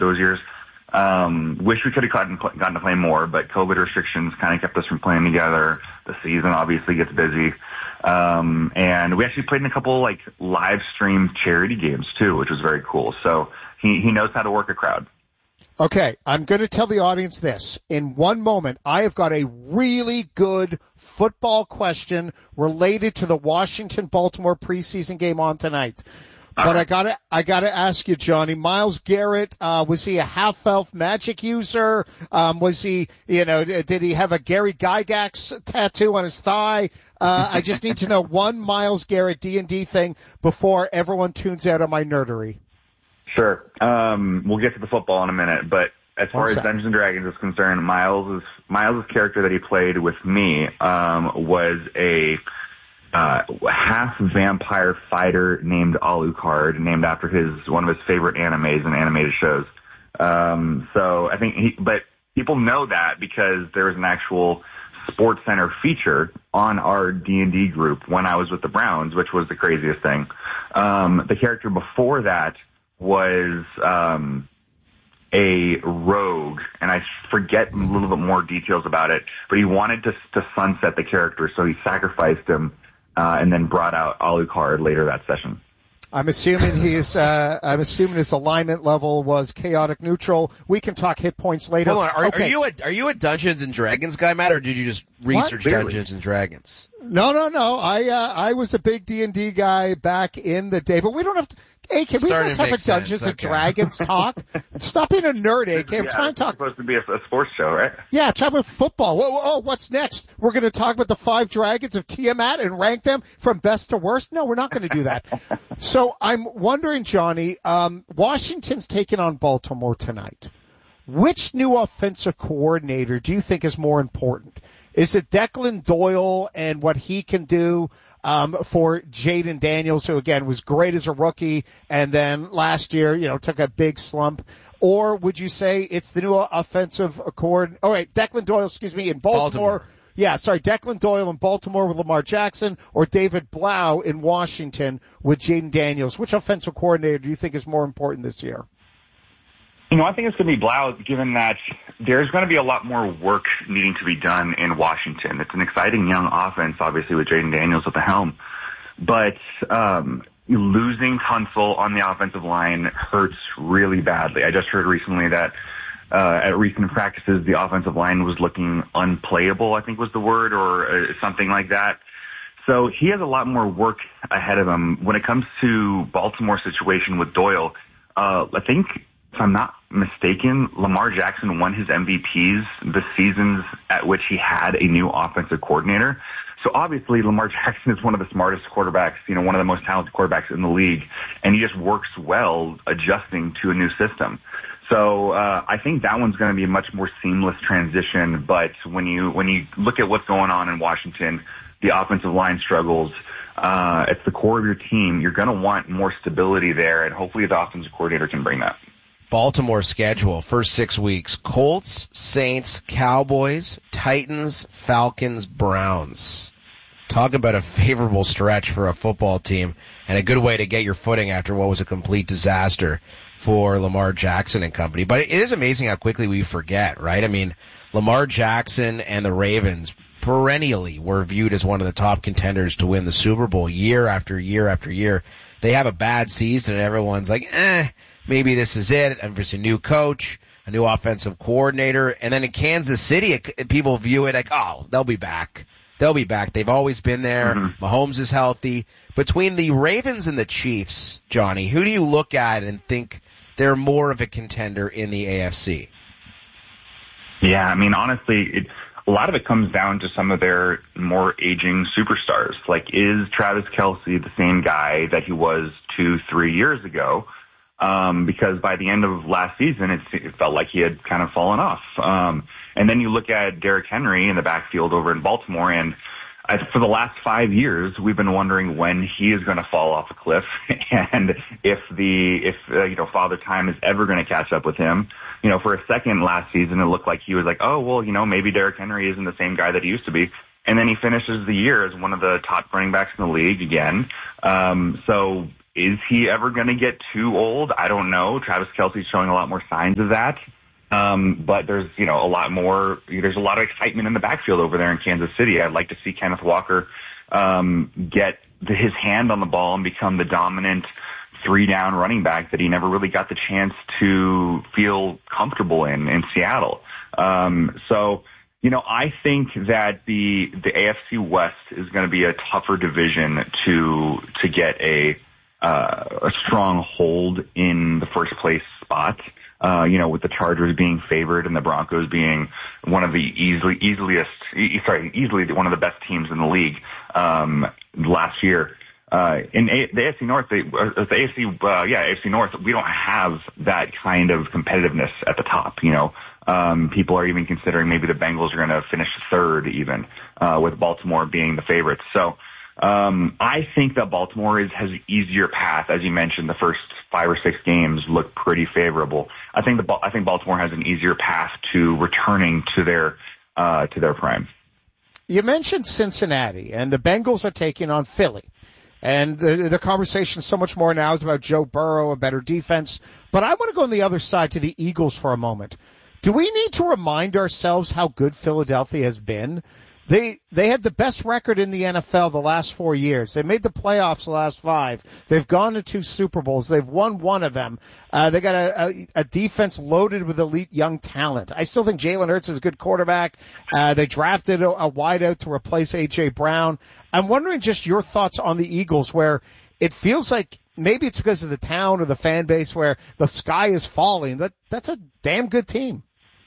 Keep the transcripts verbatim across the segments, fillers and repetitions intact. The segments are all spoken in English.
those years. Um, wish we could have gotten, gotten to play more, but COVID restrictions kind of kept us from playing together. The season obviously gets busy. Um, and we actually played in a couple like live stream charity games too, which was very cool. So he, he knows how to work a crowd. Okay, I'm going to tell the audience this. In one moment, I have got a really good football question related to the Washington-Baltimore preseason game on tonight. But I gotta, I gotta ask you, Johnny, Myles Garrett, uh, was he a half-elf magic user? Um, was he, you know, did he have a Gary Gygax tattoo on his thigh? Uh, I just need to know one Myles Garrett D and D thing before everyone tunes out on my nerdery. Sure. Um, we'll get to the football in a minute, but as far One as sec. Dungeons and Dragons is concerned, Miles' Miles' character that he played with me, um, was a, Uh, half vampire fighter named Alucard, named after his one of his favorite animes and animated shows. Um, so I think he, but people know that because there was an actual Sports Center feature on our D and D group when I was with the Browns, which was the craziest thing. Um, the character before that was um, a rogue, and I forget a little bit more details about it, but he wanted to, to sunset the character, so he sacrificed him. Uh, and then brought out Alucard later that session. I'm assuming he's, uh, I'm assuming his alignment level was chaotic neutral. We can talk hit points later. Hold on, are, okay. are you a, are you a Dungeons and Dragons guy, Matt, or did you just research What? Dungeons and Dragons? No, no, no. I, uh, I was a big D and D guy back in the day, but we don't have to, A K, we don't Starting have to to have a make Dungeons sense, and okay. Dragons talk. Stop being a nerd, A K. I'm yeah, trying to talk. It's supposed to be a, a sports show, right? Yeah, talk about football. Whoa, whoa, oh, what's next? We're going to talk about the five dragons of Tiamat and rank them from best to worst? No, we're not going to do that. So I'm wondering, Johnny, um, Washington's taking on Baltimore tonight. Which new offensive coordinator do you think is more important? Is it Declan Doyle and what he can do um, for Jaden Daniels, who again was great as a rookie, and then last year, you know, took a big slump? Or would you say it's the new offensive coordinator? All right, Declan Doyle, excuse me, in Baltimore. Baltimore. Yeah, sorry, Declan Doyle in Baltimore with Lamar Jackson, or David Blau in Washington with Jaden Daniels. Which offensive coordinator do you think is more important this year? You know, I think it's going to be Blau, given that there's going to be a lot more work needing to be done in Washington. It's an exciting young offense, obviously, with Jaden Daniels at the helm. But um, losing Tunsil on the offensive line hurts really badly. I just heard recently that uh, at recent practices, the offensive line was looking unplayable, I think was the word, or uh, something like that. So he has a lot more work ahead of him. When it comes to Baltimore's situation with Doyle, uh, I think, if I'm not mistaken, Lamar Jackson won his M V Ps the seasons at which he had a new offensive coordinator. So obviously Lamar Jackson is one of the smartest quarterbacks, you know, one of the most talented quarterbacks in the league, and he just works well adjusting to a new system. So uh, I think that one's going to be a much more seamless transition. But when you when you look at what's going on in Washington, the offensive line struggles. Uh, it's the core of your team. You're going to want more stability there, and hopefully the offensive coordinator can bring that. Baltimore schedule, first six weeks, Colts, Saints, Cowboys, Titans, Falcons, Browns. Talk about a favorable stretch for a football team and a good way to get your footing after what was a complete disaster for Lamar Jackson and company. But it is amazing how quickly we forget, right? I mean, Lamar Jackson and the Ravens perennially were viewed as one of the top contenders to win the Super Bowl year after year after year. They have a bad season and everyone's like, eh, maybe this is it. And there's a new coach, a new offensive coordinator. And then in Kansas City, it, people view it like, oh, they'll be back. They'll be back. They've always been there. Mm-hmm. Mahomes is healthy. Between the Ravens and the Chiefs, Johnny, who do you look at and think they're more of a contender in the A F C? Yeah, I mean, honestly, it, a lot of it comes down to some of their more aging superstars. Like, is Travis Kelce the same guy that he was two, three years ago? Um, because by the end of last season, it, it felt like he had kind of fallen off. Um, and then you look at Derrick Henry in the backfield over in Baltimore, and I, for the last five years, we've been wondering when he is going to fall off a cliff, and if the if uh, you know Father Time is ever going to catch up with him. You know, for a second last season, it looked like he was like, oh well, you know, maybe Derrick Henry isn't the same guy that he used to be. And then he finishes the year as one of the top running backs in the league again. Um, so is he ever going to get too old? I don't know. Travis Kelce's showing a lot more signs of that. Um, but there's, you know, a lot more, there's a lot of excitement in the backfield over there in Kansas City. I'd like to see Kenneth Walker, um, get the, his hand on the ball and become the dominant three down running back that he never really got the chance to feel comfortable in, in Seattle. Um, so, you know, I think that the, the A F C West is going to be a tougher division to, to get a, uh, a strong hold in the first place spot. Uh, you know, with the Chargers being favored and the Broncos being one of the easily, easiest, e- sorry, easily one of the best teams in the league, um, last year. Uh, in a- the A F C North, they, uh, the A F C, uh, yeah, A F C North, we don't have that kind of competitiveness at the top, you know. Um, people are even considering maybe the Bengals are going to finish third even, uh, with Baltimore being the favorites. So, um, I think that Baltimore is, has an easier path. As you mentioned, the first five or six games look pretty favorable. I think the, I think Baltimore has an easier path to returning to their, uh, to their prime. You mentioned Cincinnati, and the Bengals are taking on Philly. And the, the conversation so much more now is about Joe Burrow, a better defense. But I want to go on the other side to the Eagles for a moment. Do we need to remind ourselves how good Philadelphia has been? They, they had the best record in the N F L the last four years. They made the playoffs the last five. They've gone to two Super Bowls. They've won one of them. Uh, they got a, a, a defense loaded with elite young talent. I still think Jalen Hurts is a good quarterback. Uh, they drafted a, a wideout to replace A J Brown. I'm wondering just your thoughts on the Eagles, where it feels like maybe it's because of the town or the fan base where the sky is falling. That, that's a damn good team.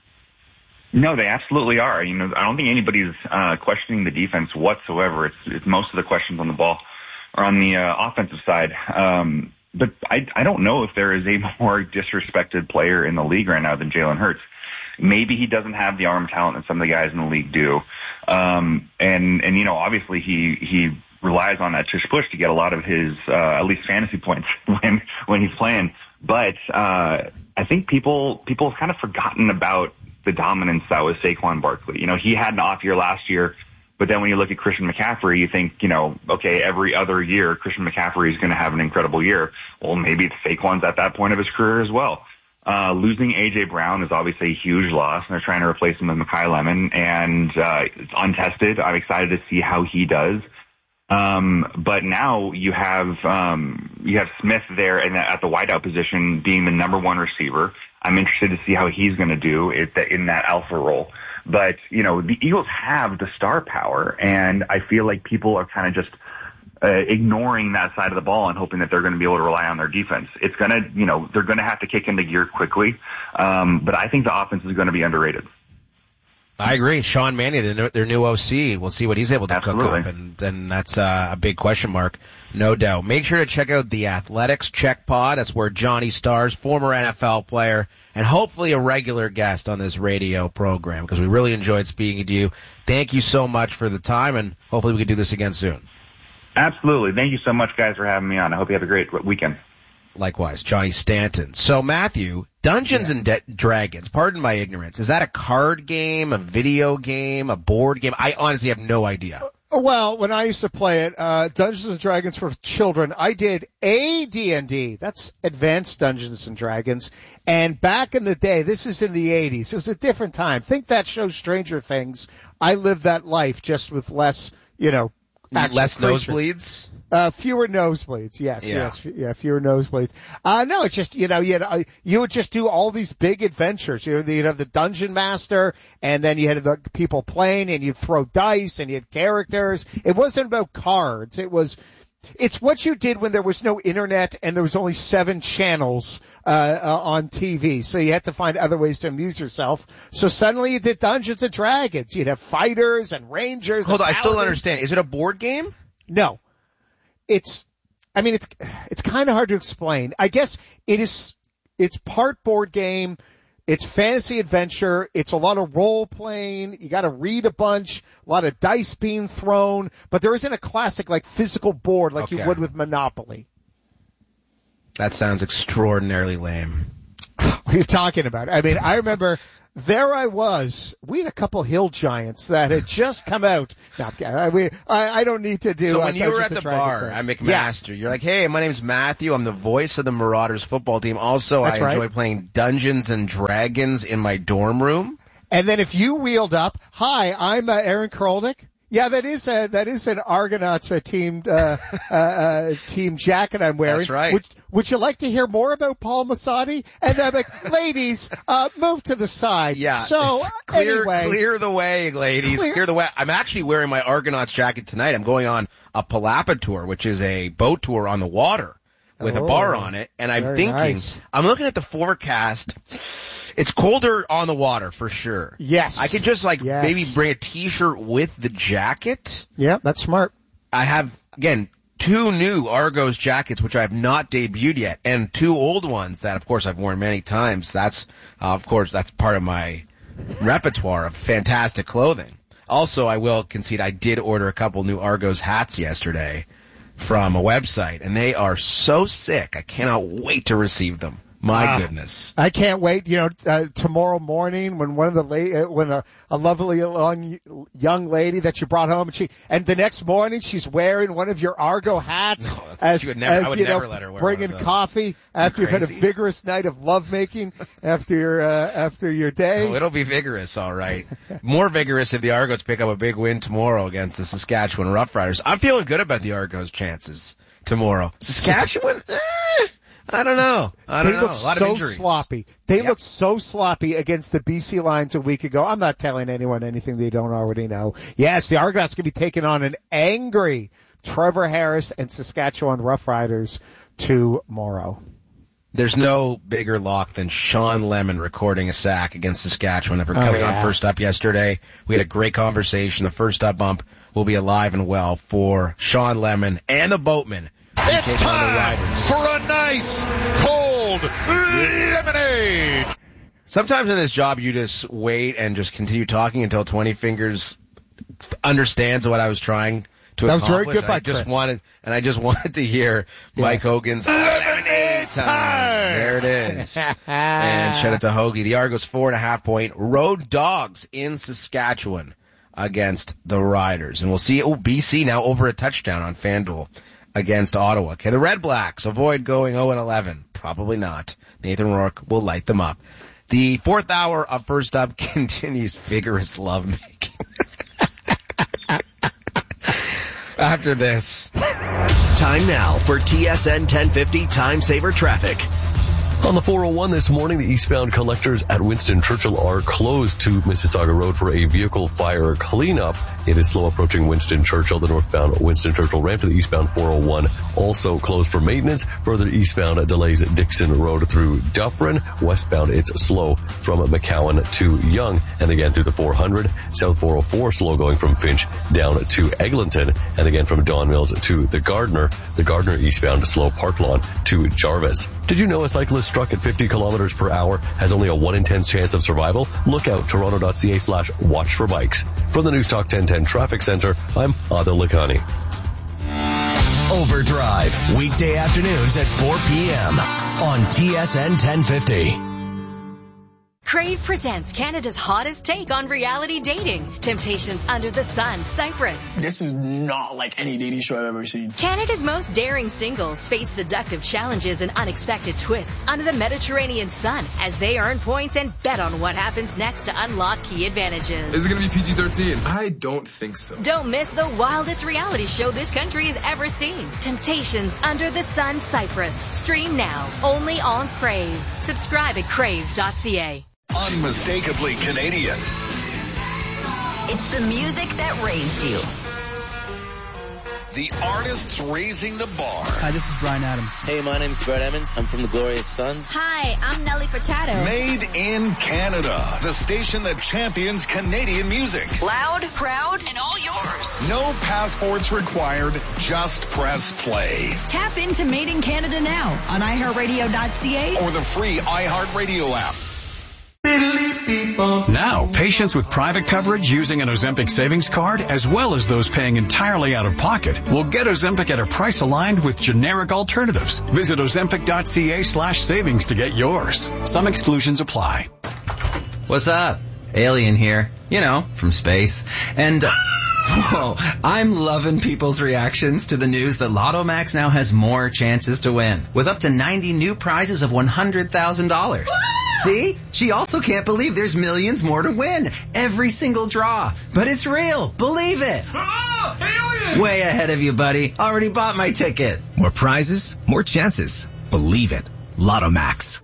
No, they absolutely are. You know, I don't think anybody's uh, questioning the defense whatsoever. It's, it's most of the questions on the ball are on the uh, offensive side. Um, but I, I don't know if there is a more disrespected player in the league right now than Jalen Hurts. Maybe he doesn't have the arm talent that some of the guys in the league do. Um, and, and, you know, obviously he, he relies on that tush push to get a lot of his, uh, at least fantasy points when, when he's playing. But, uh, I think people, people have kind of forgotten about the dominance that was Saquon Barkley. You know, he had an off year last year, but then when you look at Christian McCaffrey, you think, you know, okay, every other year Christian McCaffrey is going to have an incredible year. Well, maybe it's Saquon's at that point of his career as well. Uh, losing A J Brown is obviously a huge loss, and they're trying to replace him with Mekhi Lemon, and uh, it's untested. I'm excited to see how he does. Um, but now you have, um, you have Smith there in the, at the wideout position being the number one receiver. I'm interested to see how he's going to do it, in that alpha role. But, you know, the Eagles have the star power, and I feel like people are kind of just uh, ignoring that side of the ball and hoping that they're going to be able to rely on their defense. It's going to, you know, they're going to have to kick into gear quickly. Um, but I think the offense is going to be underrated. I agree. Sean Mannion, their new, their new O C, we'll see what he's able to Absolutely. cook up, and, and that's uh, a big question mark, no doubt. Make sure to check out the Athletics Check Pod. That's where Johnny Stars, former N F L player, and hopefully a regular guest on this radio program, because we really enjoyed speaking to you. Thank you so much for the time, and hopefully we can do this again soon. Absolutely. Thank you so much, guys, for having me on. I hope you have a great weekend. Likewise, Johnny Stanton. So, Matthew, Dungeons yeah. and De- Dragons, pardon my ignorance, is that a card game, a video game, a board game? I honestly have no idea. Well, when I used to play it, uh, Dungeons and Dragons for children, I did a D and D. That's Advanced Dungeons and Dragons. And back in the day, this is in the eighties, it was a different time. Think that show Stranger Things. I lived that life just with less, you know, less creatures. nosebleeds? Uh, fewer nosebleeds, yes, yeah. yes, yeah, fewer nosebleeds. Uh, no, it's just, you know, you had, uh, you would just do all these big adventures. You know, you'd have the dungeon master, and then you had the people playing, and you'd throw dice, and you had characters. It wasn't about cards. It was, it's what you did when there was no internet and there was only seven channels, uh, uh on T V. So you had to find other ways to amuse yourself. So suddenly you did Dungeons and Dragons. You'd have fighters and rangers. Hold and on, I still don't paladins. understand. Is it a board game? No. It's, I mean, it's, it's kind of hard to explain. I guess it is, it's part board game, it's fantasy adventure, it's a lot of role playing, you gotta read a bunch, a lot of dice being thrown, but there isn't a classic, like, physical board like okay. you would with Monopoly. That sounds extraordinarily lame. What are you talking about? I mean, I remember there I was. We had a couple hill giants that had just come out. No, I, we, I, I don't need to do. So uh, when you were at the bar Dragons. at McMaster, yeah. You're like, "Hey, my name's Matthew. I'm the voice of the Marauders football team. Also, That's I right. enjoy playing Dungeons and Dragons in my dorm room." And then if you wheeled up, "Hi, I'm uh, Aaron Krolnick." Yeah, that is a, that is an Argonauts uh, team uh, uh, uh, team jacket I'm wearing. That's right. Would, would you like to hear more about Paul Masadi? And I'm like, ladies, uh, move to the side. Yeah. So clear, anyway, clear the way, ladies. Clear. Clear the way. I'm actually wearing my Argonauts jacket tonight. I'm going on a Palapa tour, which is a boat tour on the water with Oh, a bar on it. And I'm very thinking, nice. I'm looking at the forecast. It's colder on the water for sure. Yes. I could just like Yes. maybe bring a t-shirt with the jacket. Yeah, that's smart. I have, again, two new Argos jackets, which I have not debuted yet, and two old ones that, of course, I've worn many times. That's, uh, of course, that's part of my repertoire of fantastic clothing. Also, I will concede I did order a couple new Argos hats yesterday from a website, and they are so sick. I cannot wait to receive them. My Ah. goodness. I can't wait. You know, uh, tomorrow morning when one of the la- uh, when a, a lovely young, young lady that you brought home, and she and the next morning she's wearing one of your Argo hats No, as, she would never- as I would you never know, let her wear bringing one of those. coffee after you've had a crazy? vigorous night of lovemaking after your uh, after your day. Oh, it'll be vigorous, all right. More vigorous if the Argos pick up a big win tomorrow against the Saskatchewan Roughriders. I'm feeling good about the Argos' chances tomorrow. Saskatchewan? Eh, I don't know. I don't They know. look a lot so of injuries. sloppy. They Yep. look so sloppy against the B C Lions a week ago. I'm not telling anyone anything they don't already know. Yes, the Argonauts going to be taking on an angry Trevor Harris and Saskatchewan Roughriders tomorrow. There's no bigger lock than Sean Lemon recording a sack against Saskatchewan after Oh, coming yeah. on First Up yesterday. We had a great conversation. The First Up bump will be alive and well for Sean Lemon and the Boatmen. It's time for a nice cold lemonade. Sometimes in this job, you just wait and just continue talking until Twenty Fingers understands what I was trying to That was accomplish. very good and by I just Chris. wanted, and I just wanted to hear Mike Hogan's lemonade time. There it is. And shout out to Hoagie. The Argos four and a half point road dogs in Saskatchewan against the Riders, and we'll see. Oh, B C now over a touchdown on FanDuel against Ottawa. Okay, the Red Blacks avoid going oh and eleven. Probably not. Nathan Rourke will light them up. The fourth hour of First Up continues vigorous lovemaking. After this. Time now for T S N ten fifty Time Saver Traffic. On the four oh one this morning, the eastbound collectors at Winston Churchill are closed to Mississauga Road for a vehicle fire cleanup. It is slow approaching Winston Churchill. The northbound Winston Churchill ramp to the eastbound four oh one also closed for maintenance. Further eastbound delays at Dixon Road through Dufferin. Westbound it's slow from McCowan to Yonge, and again through the four hundred. South four oh four slow going from Finch down to Eglinton, and again from Don Mills to the Gardner. The Gardner eastbound slow Parklawn to Jarvis. Did you know a cyclist struck at fifty kilometers per hour has only a one in ten chance of survival? Look out, toronto.ca slash watch for bikes. From the News Talk ten ten Traffic Center, I'm Adil Lakhani. Overdrive, weekday afternoons at four p.m. on T S N ten fifty. Crave presents Canada's hottest take on reality dating. Temptations Under the Sun, Cyprus. This is not like any dating show I've ever seen. Canada's most daring singles face seductive challenges and unexpected twists under the Mediterranean sun as they earn points and bet on what happens next to unlock key advantages. Is it going to be P G thirteen? I don't think so. Don't miss the wildest reality show this country has ever seen. Temptations Under the Sun, Cyprus. Stream now, only on Crave. Subscribe at crave dot c a. Unmistakably Canadian. It's the music that raised you. The artists raising the bar. Hi, this is Brian Adams. Hey, my name's Brett Emmons. I'm from the Glorious Sons. Hi, I'm Nelly Furtado. Made in Canada. The station that champions Canadian music. Loud, proud, and all yours. No passports required. Just press play. Tap into Made in Canada now on i heart radio dot c a or the free iHeartRadio app. Now, patients with private coverage using an Ozempic savings card, as well as those paying entirely out of pocket, will get Ozempic at a price aligned with generic alternatives. Visit ozempic dot c a slash savings to get yours. Some exclusions apply. What's up? Alien here. You know, from space. And, uh, whoa, I'm loving people's reactions to the news that Lotto Max now has more chances to win, with up to ninety new prizes of one hundred thousand dollars. See? She also can't believe there's millions more to win. Every single draw. But it's real. Believe it. Oh, alien! Way ahead of you, buddy. Already bought my ticket. More prizes, more chances. Believe it. Lotto Max.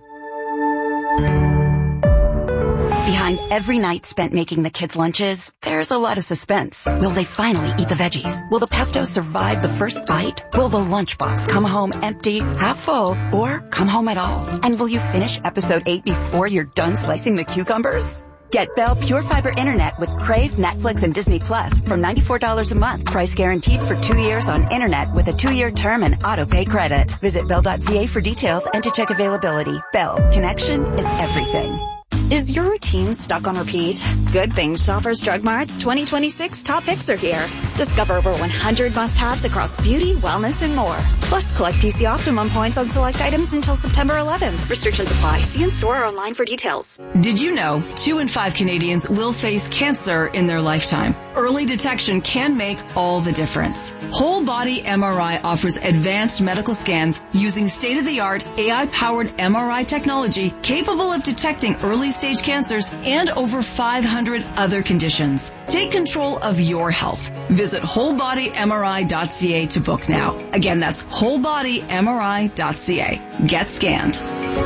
Behind every night spent making the kids' lunches, there's a lot of suspense. Will they finally eat the veggies? Will the pesto survive the first bite? Will the lunchbox come home empty, half full, or come home at all? And will you finish episode eight before you're done slicing the cucumbers? Get Bell Pure Fiber Internet with Crave, Netflix, and Disney Plus from ninety-four dollars a month. Price guaranteed for two years on internet with a two-year term and auto-pay credit. Visit bell dot c a for details and to check availability. Bell. Connection is everything. Is your routine stuck on repeat? Good thing Shoppers Drug Mart's twenty twenty-six top picks are here. Discover over one hundred must-haves across beauty, wellness, and more. Plus, collect P C Optimum points on select items until September eleventh. Restrictions apply. See in store or online for details. Did you know two in five Canadians will face cancer in their lifetime? Early detection can make all the difference. Whole Body M R I offers advanced medical scans using state-of-the-art A I-powered M R I technology capable of detecting early-stage cancers and over five hundred other conditions. Take control of your health. Visit whole body M R I dot c a to book now. Again, that's whole body M R I dot c a. Get scanned.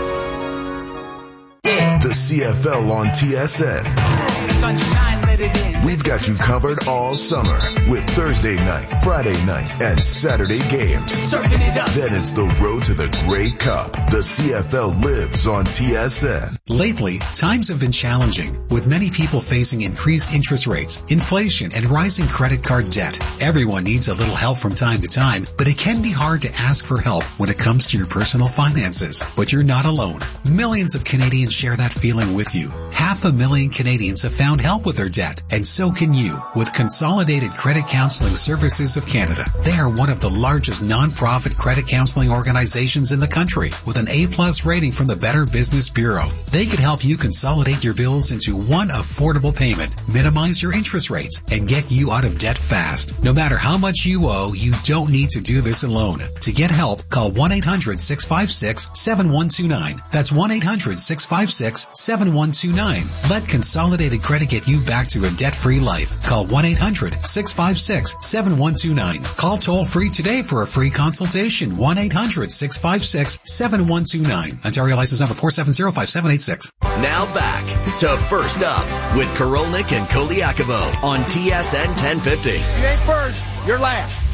The C F L on T S N. We've got you covered all summer with Thursday night, Friday night, and Saturday games. Then it's the road to the Grey Cup. The C F L lives on T S N. Lately, times have been challenging, with many people facing increased interest rates, inflation, and rising credit card debt. Everyone needs a little help from time to time, but it can be hard to ask for help when it comes to your personal finances. But you're not alone. Millions of Canadians share that feeling with you. Half a million Canadians have found help with their debt, and so can you with Consolidated Credit Counseling Services of Canada. They are one of the largest non-profit credit counseling organizations in the country with an A-plus rating from the Better Business Bureau. They could help you consolidate your bills into one affordable payment, minimize your interest rates, and get you out of debt fast. No matter how much you owe, you don't need to do this alone. To get help, call one eight hundred six five six seven one two nine. That's one eight hundred six five six seven one two nine. Let Consolidated Credit get you back to a debt-free life. Call one eight hundred six five six seven one two nine. Call toll-free today for a free consultation. one eight hundred six five six seven one two nine. Ontario license number four seven zero five seven eight six. Now back to First Up with Korolnik and Koliakovo on T S N ten fifty. You ain't first, you're last.